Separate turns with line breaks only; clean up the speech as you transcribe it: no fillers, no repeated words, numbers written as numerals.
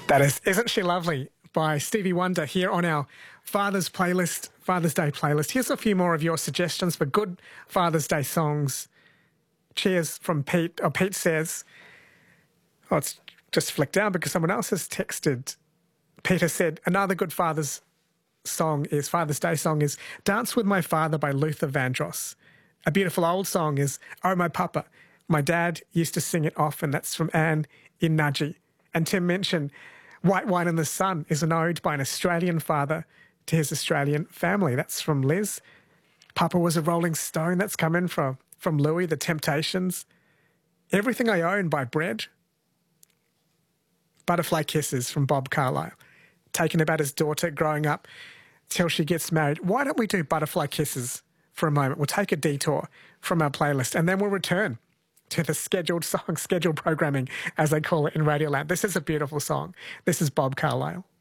That is Isn't She Lovely by Stevie Wonder here on our Father's playlist, Father's Day playlist. Here's a few more of your suggestions for good Father's Day songs. Cheers from Pete. Pete says, it's just flicked down because someone else has texted. Peter said, another good Father's Day song is Dance With My Father by Luther Vandross. A beautiful old song is Oh My Papa. My dad used to sing it often. That's from Anne in Nudgee. And Tim mentioned White Wine in the Sun is an ode by an Australian father to his Australian family. That's from Liz. Papa Was a Rolling Stone. That's coming from Louis, The Temptations. Everything I Own by Bread. Butterfly Kisses from Bob Carlyle. Taking about his daughter growing up till she gets married. Why don't we do Butterfly Kisses for a moment? We'll take a detour from our playlist and then we'll return to the scheduled programming, as they call it in Radioland. This is a beautiful song. This is Bob Carlyle.